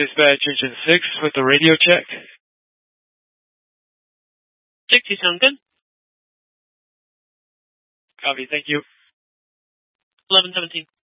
Dispatch Engine 6 with the radio check. 60 sound good. Copy, thank you. 1117.